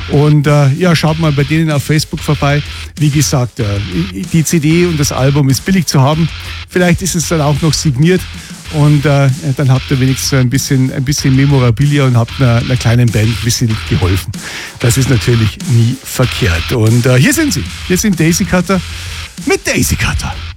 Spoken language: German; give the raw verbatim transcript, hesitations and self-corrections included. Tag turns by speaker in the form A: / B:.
A: Und äh, ja, schaut mal bei denen auf Facebook vorbei. Wie gesagt, äh, die C D und das Album ist billig zu haben. Vielleicht ist es dann auch noch signiert. Und äh, dann habt ihr wenigstens ein bisschen, ein bisschen Memorabilia und habt einer, einer kleinen Band ein bisschen geholfen. Das ist natürlich nie verkehrt. Und äh, hier sind sie. Hier sind Daisy Cutter mit Daisy Cutter.